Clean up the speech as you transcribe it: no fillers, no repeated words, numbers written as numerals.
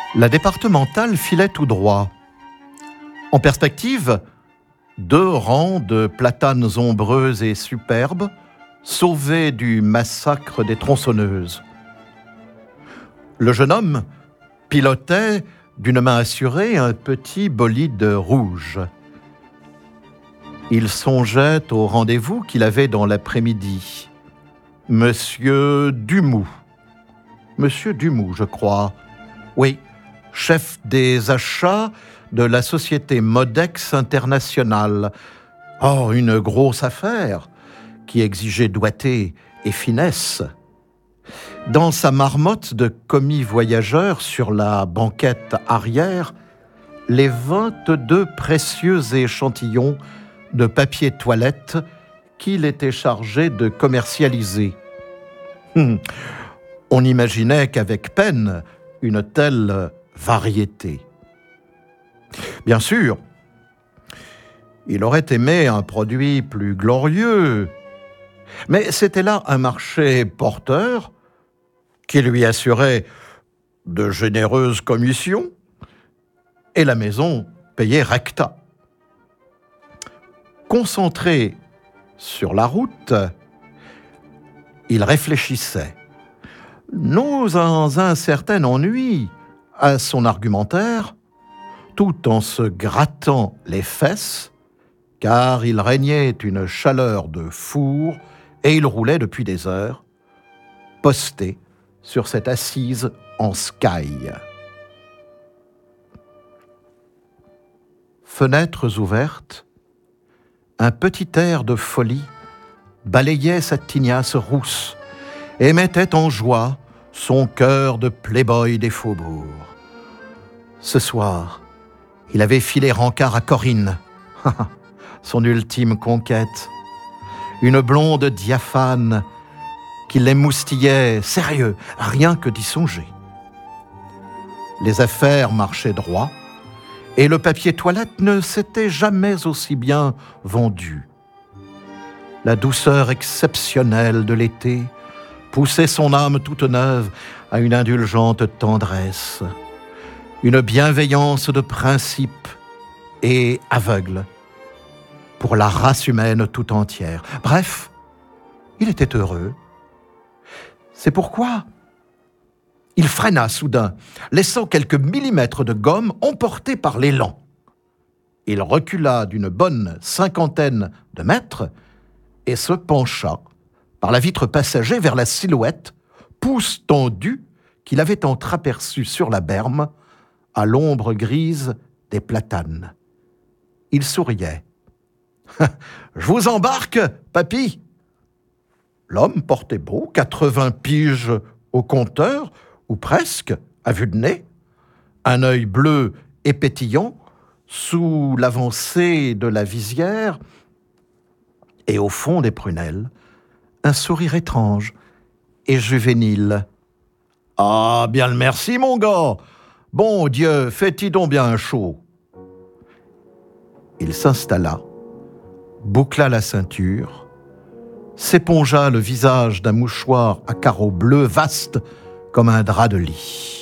La départementale filait tout droit. En perspective, 2 rangs de platanes ombreux et superbes, sauvés du massacre des tronçonneuses. Le jeune homme pilotait d'une main assurée un petit bolide rouge. Il songeait au rendez-vous qu'il avait dans l'après-midi. Monsieur Dumoux, je crois. Oui, chef des achats de la société Modex International. Oh, une grosse affaire qui exigeait doigté et finesse. Dans sa marmotte de commis voyageur sur la banquette arrière, les 22 précieux échantillons de papier toilette qu'il était chargé de commercialiser. On imaginait qu'avec peine une telle variété. Bien sûr, il aurait aimé un produit plus glorieux, mais c'était là un marché porteur qui lui assurait de généreuses commissions et la maison payait recta. Concentré sur la route, il réfléchissait, non sans un certain ennui, à son argumentaire, tout en se grattant les fesses, car il régnait une chaleur de four et il roulait depuis des heures, posté sur cette assise en sky. Fenêtres ouvertes, un petit air de folie balayait sa tignasse rousse et mettait en joie son cœur de playboy des faubourgs. Ce soir, il avait filé rencard à Corinne, son ultime conquête, une blonde diaphane qui l'émoustillait sérieux, rien que d'y songer. Les affaires marchaient droit, et le papier toilette ne s'était jamais aussi bien vendu. La douceur exceptionnelle de l'été poussait son âme toute neuve à une indulgente tendresse, une bienveillance de principe et aveugle pour la race humaine tout entière. Bref, il était heureux. C'est pourquoi il freina soudain, laissant quelques millimètres de gomme emportés par l'élan. Il recula d'une bonne 50aine de mètres et se pencha par la vitre passager vers la silhouette, pouce tendu, qu'il avait entreaperçue sur la berme, à l'ombre grise des platanes. Il souriait. « Je vous embarque, papy !» L'homme portait beau, 80 piges au compteur, ou presque, à vue de nez, un œil bleu et pétillant sous l'avancée de la visière, et au fond des prunelles, un sourire étrange et juvénile. « Ah, bien le merci, mon gars! Bon Dieu, fais-t-il donc bien chaud !» Il s'installa, boucla la ceinture, s'épongea le visage d'un mouchoir à carreaux bleus vaste comme un drap de lit.